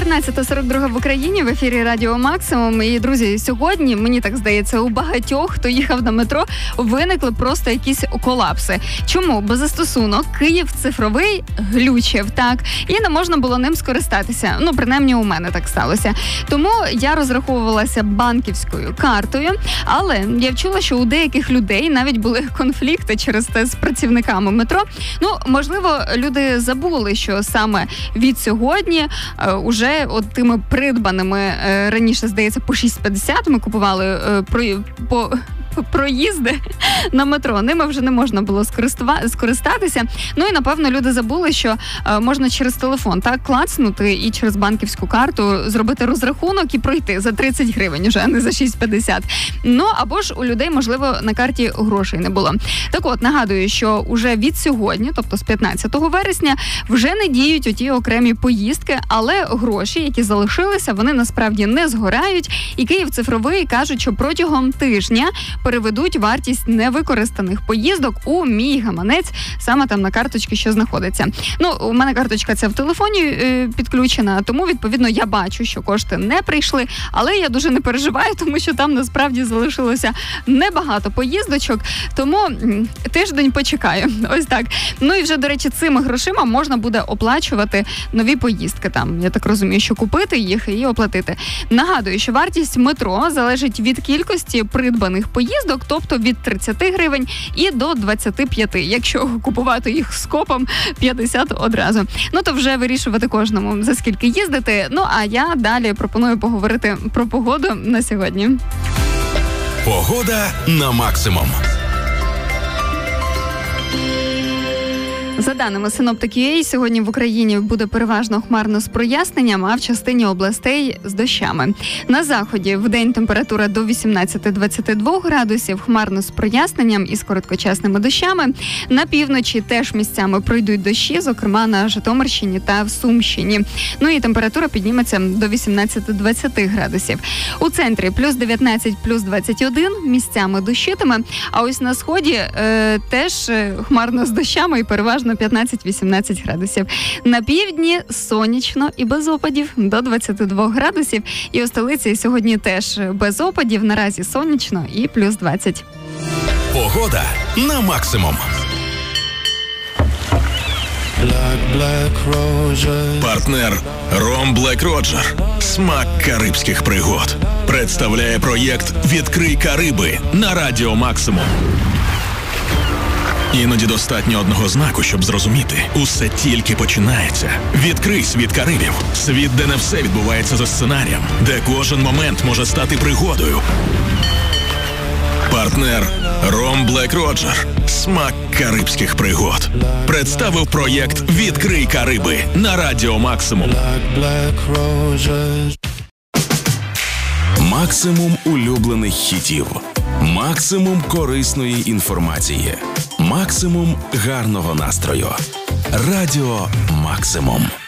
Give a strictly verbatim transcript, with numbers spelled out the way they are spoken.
чотирнадцята сорок два в Україні, в ефірі Радіо Максимум. І, друзі, сьогодні, мені так здається, у багатьох, хто їхав на метро, виникли просто якісь колапси. Чому? Бо застосунок Київ цифровий глючив, так? І не можна було ним скористатися. Ну, принаймні, у мене так сталося. Тому я розраховувалася банківською картою, але я вчула, що у деяких людей навіть були конфлікти через те з працівниками метро. Ну, можливо, люди забули, що саме від сьогодні е, уже от тими придбаними е, раніше, здається, по шість п'ятдесят ми купували е, про, по... проїзди на метро. Ними вже не можна було скористатися. Ну і, напевно, люди забули, що е, можна через телефон так клацнути і через банківську карту зробити розрахунок і пройти за тридцять гривень уже, а не за шість п'ятдесят. Ну, або ж у людей, можливо, на карті грошей не було. Так от, нагадую, що уже від сьогодні, тобто з п'ятнадцятого вересня, вже не діють оті окремі поїздки, але гроші, які залишилися, вони насправді не згорають. І Київ цифровий кажуть, що протягом тижня переведуть вартість невикористаних поїздок у мій гаманець, саме там на карточці, що знаходиться. Ну, у мене карточка ця в телефоні е, підключена, тому, відповідно, я бачу, що кошти не прийшли, але я дуже не переживаю, тому що там насправді залишилося небагато поїздочок, тому м, тиждень почекаю. Ось так. Ну і вже, до речі, цими грошима можна буде оплачувати нові поїздки там. Я так розумію, що купити їх і оплатити. Нагадую, що вартість метро залежить від кількості придбаних поїздок, тобто від тридцять гривень і до двадцять п'ять. Якщо купувати їх скопом, п'ятдесят одразу. Ну, то вже вирішувати кожному, за скільки їздити. Ну, а я далі пропоную поговорити про погоду на сьогодні. Погода на максимум. За даними синоптики, сьогодні в Україні буде переважно хмарно з проясненням, а в частині областей з дощами. На заході вдень температура до вісімнадцять-двадцять два градусів, хмарно з проясненням і з короткочасними дощами. На півночі теж місцями пройдуть дощі, зокрема на Житомирщині та в Сумщині. Ну і температура підніметься до вісімнадцять-двадцять градусів. У центрі плюс дев'ятнадцять, плюс двадцять один, місцями дощитиме. А ось на сході е, теж хмарно з дощами і переважно п'ятнадцять-вісімнадцять градусів. На півдні сонячно і без опадів до двадцять два градусів. І у столиці сьогодні теж без опадів, наразі сонячно і плюс двадцять. Погода на максимум. Black, Black Roger. Партнер Ром Блек Роджер. Смак карибських пригод. Представляє проєкт «Відкрий Кариби» на Радіо Максимум. Іноді достатньо одного знаку, щоб зрозуміти. Усе тільки починається. Відкрий світ Карибів. Світ, де не все відбувається за сценарієм. Де кожен момент може стати пригодою. Партнер Ром Блек Роджер. Смак карибських пригод. Представив проєкт «Відкрий Кариби» на Радіо Максимум. Black, Black Roger. Максимум улюблених хітів. Максимум корисної інформації. Максимум гарного настрою. Радіо Максимум.